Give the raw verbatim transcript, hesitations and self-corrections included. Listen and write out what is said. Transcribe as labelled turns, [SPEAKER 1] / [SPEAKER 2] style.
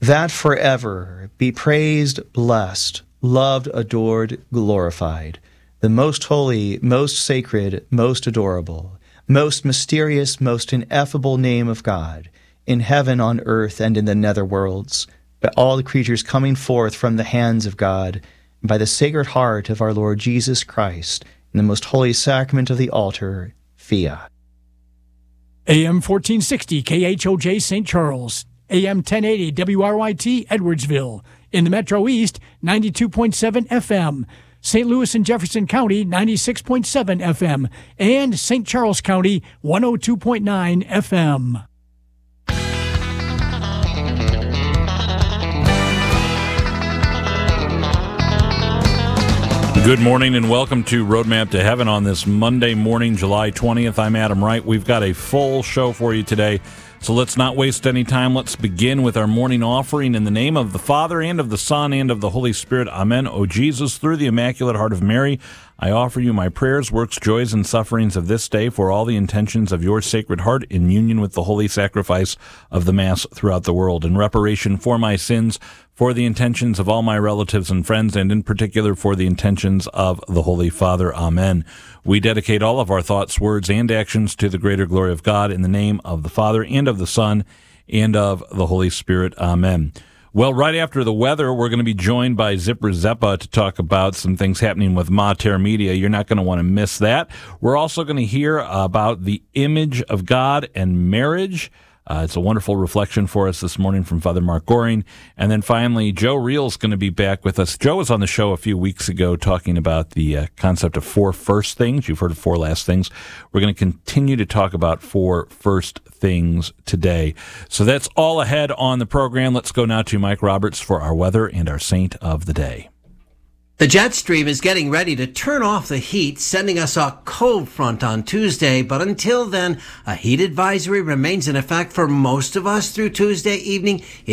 [SPEAKER 1] that forever be praised, blessed, loved, adored, glorified, the most holy, most sacred, most adorable, most mysterious, most ineffable name of God, in heaven, on earth, and in the nether worlds, by all the creatures coming forth from the hands of God, and by the sacred heart of our Lord Jesus Christ, in the most holy sacrament of the altar, Fiat.
[SPEAKER 2] A M fourteen sixty K H O J Saint Charles, A M ten eighty W R Y T Edwardsville, in the Metro East, ninety-two point seven F M, Saint Louis and Jefferson County, ninety-six point seven F M, and Saint Charles County, one oh two point nine F M.
[SPEAKER 3] Good morning and welcome to Roadmap to Heaven on this Monday morning, July twentieth. I'm Adam Wright. We've got a full show for you today, so let's not waste any time. Let's begin with our morning offering in the name of the Father and of the Son and of the Holy Spirit. Amen. O Jesus, through the Immaculate Heart of Mary, I offer you my prayers, works, joys, and sufferings of this day for all the intentions of your Sacred Heart in union with the holy sacrifice of the Mass throughout the world. In reparation for my sins, for the intentions of all my relatives and friends, and in particular for the intentions of the Holy Father. Amen. We dedicate all of our thoughts, words, and actions to the greater glory of God in the name of the Father and of the Son and of the Holy Spirit. Amen. Well, right after the weather, we're going to be joined by Zipper Zeppa to talk about some things happening with Mater Media. You're not going to want to miss that. We're also going to hear about the image of God and marriage. Uh, it's a wonderful reflection for us this morning from Father Mark Goring. And then finally, Joe Reel's going to be back with us. Joe was on the show a few weeks ago talking about the uh, concept of four first things. You've heard of four last things. We're going to continue to talk about four first things today. So that's all ahead on the program. Let's go now to Mike Roberts for our weather and our saint of the day.
[SPEAKER 4] The jet stream is getting ready to turn off the heat, sending us a cold front on Tuesday. But until then, a heat advisory remains in effect for most of us through Tuesday evening.